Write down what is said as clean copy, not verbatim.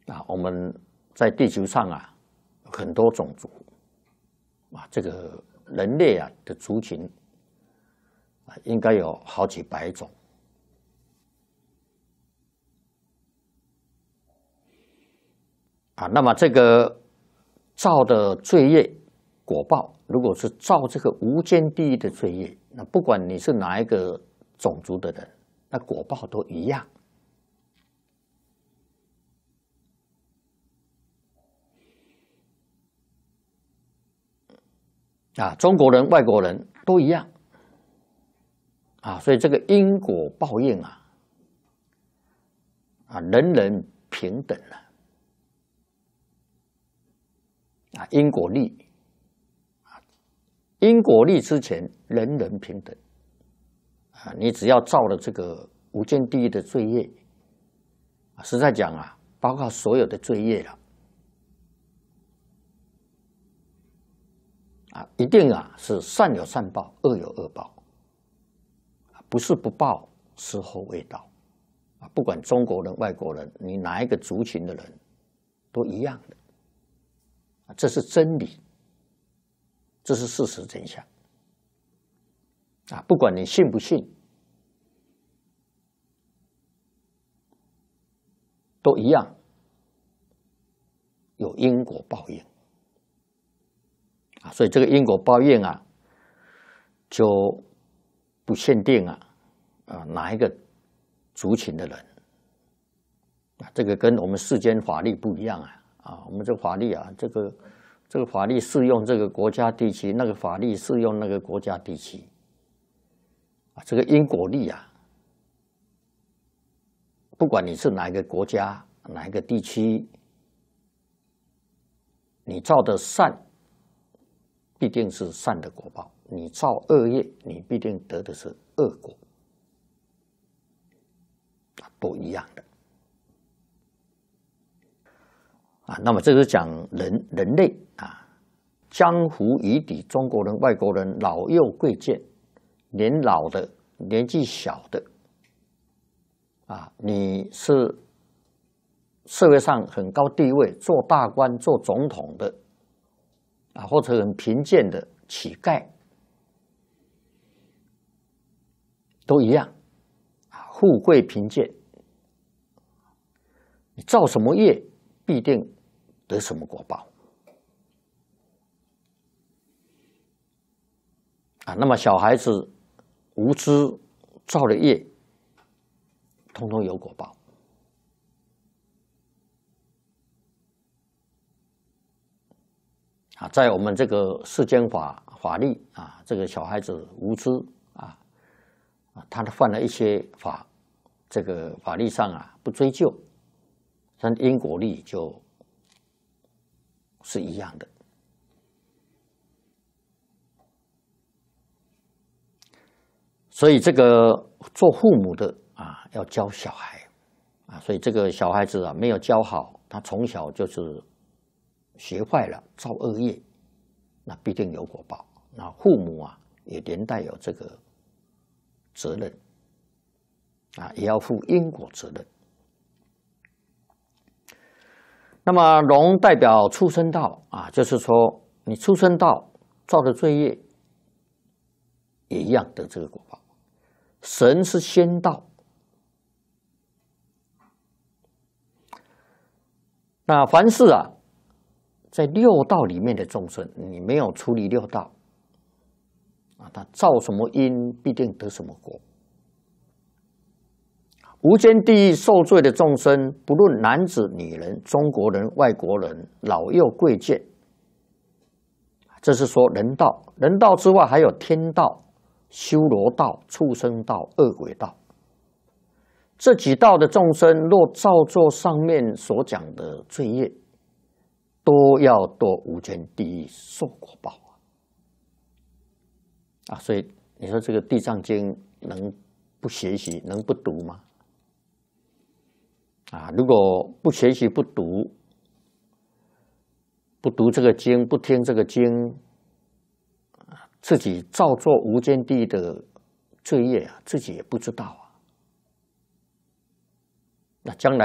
我们在地球上很多种族这个人类的族群应该有好几百种。那么这个造的罪业果报，如果是造这个无间地狱的罪业，那不管你是哪一个种族的人，那果报都一样。中国人、外国人都一样所以这个因果报应人人平等因果律因果律之前人人平等你只要造了这个无间地狱的罪业，实在讲包括所有的罪业了一定是善有善报，恶有恶报，不是不报，时候未到不管中国人、外国人，你哪一个族群的人都一样的这是真理，这是事实真相不管你信不信，都一样有因果报应所以这个因果报应就不限定哪一个族群的人这个跟我们世间法律不一样我们这个法律这个法律适用这个国家地区，那个法律适用那个国家地区这个因果律不管你是哪一个国家、哪一个地区，你造的善必定是善的果报，你造恶业，你必定得的是恶果都一样的那么这是讲人类江湖遗敌，中国人、外国人，老幼贵贱，年老的、年纪小的你是社会上很高地位，做大官、做总统的或者很贫贱的乞丐，都一样富贵贫贱，你造什么业，必定得什么果报那么小孩子无知造了业，通通有果报在我们这个世间法律这个小孩子无知他犯了一些这个法律上不追究，但因果律就是一样的。所以这个做父母的要教小孩所以这个小孩子没有教好，他从小就是学坏了，造恶业，那必定有果报。那父母也连带有这个责任也要负因果责任。那么龙代表畜生道就是说你畜生道造的罪业也一样的这个果报。神是仙道，那凡是在六道里面的众生，你没有处理六道他造什么因，必定得什么果。无间地狱受罪的众生，不论男子、女人、中国人、外国人、老幼贵贱，这是说人道。人道之外，还有天道、修罗道、畜生道、恶鬼道。这几道的众生，若造作上面所讲的罪业，都要堕无间地狱受果报所以你说这个《地藏经》能不学习，能不读吗？如果不学习、不读这个经，不听这个经，自己造作无间地狱的罪业自己也不知道那将来